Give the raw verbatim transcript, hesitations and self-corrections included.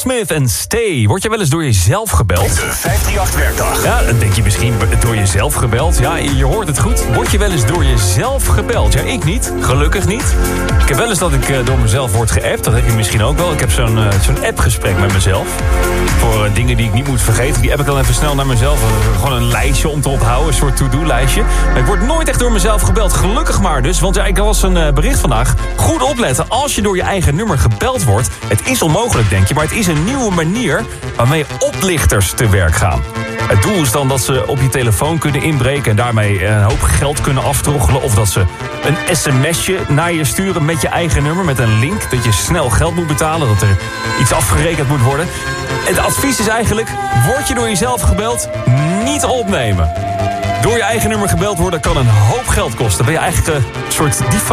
Smith en Stay. Word je wel eens door jezelf gebeld? De vijfhonderdachtendertig werkdag. Ja, dan denk je misschien door jezelf gebeld. Ja, je hoort het goed. Word je wel eens door jezelf gebeld? Ja, ik niet. Gelukkig niet. Ik heb wel eens dat ik uh, door mezelf word geappt. Dat heb je misschien ook wel. Ik heb zo'n uh, zo'n appgesprek met mezelf. Voor uh, dingen die ik niet moet vergeten. Die app ik dan even snel naar mezelf. Uh, gewoon een lijstje om te onthouden. Een soort to-do-lijstje. Maar ik word nooit echt door mezelf gebeld. Gelukkig maar dus. Want ja, ik was een uh, bericht vandaag. Goed opletten. Als je door je eigen nummer gebeld wordt. Het is onmogelijk, denk je. Maar het is een nieuwe manier waarmee oplichters te werk gaan. Het doel is dan dat ze op je telefoon kunnen inbreken en daarmee een hoop geld kunnen aftroggelen. Of dat ze een sms'je naar je sturen met je eigen nummer, met een link. Dat je snel geld moet betalen, dat er iets afgerekend moet worden. Het advies is eigenlijk, word je door jezelf gebeld, niet opnemen. Door je eigen nummer gebeld worden kan een hoop geld kosten. Ben je eigenlijk een soort dief van